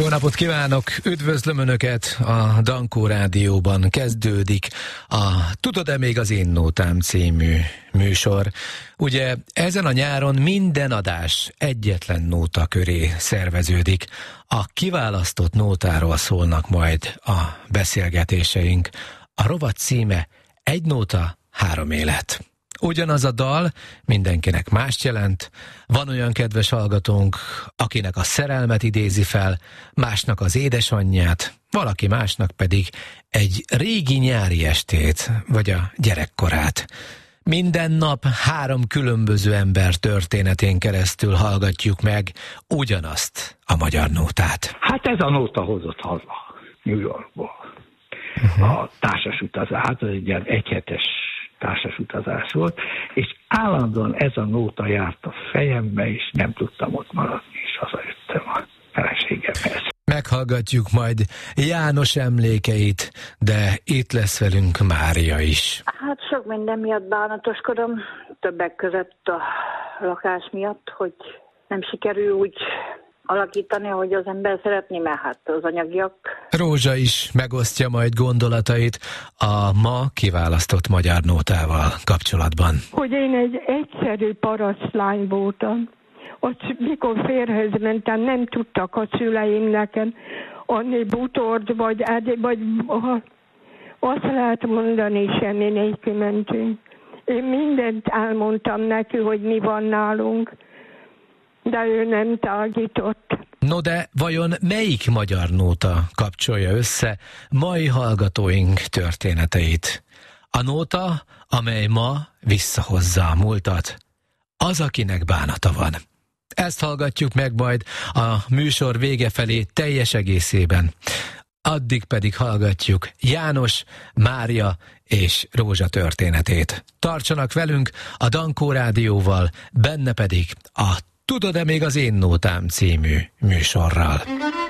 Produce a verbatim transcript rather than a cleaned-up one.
Jó napot kívánok! Üdvözlöm Önöket! A Dankó Rádióban kezdődik a Tudod-e még az én nótám című műsor. Ugye ezen a nyáron minden adás egyetlen nóta köré szerveződik. A kiválasztott nótáról szólnak majd a beszélgetéseink. A rovat címe Egy nóta, három élet. Ugyanaz a dal mindenkinek mást jelent. Van olyan kedves hallgatónk, akinek a szerelmet idézi fel, másnak az édesanyját, valaki másnak pedig egy régi nyári estét, vagy a gyerekkorát. Minden nap három különböző ember történetén keresztül hallgatjuk meg ugyanazt a magyar nótát. Hát ez a nóta hozott haza New Yorkból. Uh-huh. A társas utazás, hát ez egy ilyen egyhetes társas utazás volt, és állandóan ez a nóta járt a fejembe, és nem tudtam ott maradni, és hazajöttem a feleségemhez. Meghallgatjuk majd János emlékeit, de itt lesz velünk Mária is. Hát sok minden miatt bánatoskodom, többek között a lakás miatt, hogy nem sikerül úgy alakítani, ahogy az ember szeretné, mert hát az anyagiak. Rózsa is megosztja majd gondolatait a ma kiválasztott magyar nótával kapcsolatban. Hogy én egy egyszerű parasztlány voltam. Ott, mikor férhez mentem, nem tudtak a szüleim nekem adni butort, vagy, vagy azt lehet mondani, semmi nélkül mentünk. Én mindent elmondtam neki, hogy mi van nálunk, de ő nem tágított. No de vajon melyik magyar nóta kapcsolja össze mai hallgatóink történeteit? A nóta, amely ma visszahozza a múltat, az, akinek bánata van. Ezt hallgatjuk meg majd a műsor vége felé teljes egészében. Addig pedig hallgatjuk János, Mária és Rózsa történetét. Tartsanak velünk a Dankó Rádióval, benne pedig a Tudod-e még az én nótám című műsorral.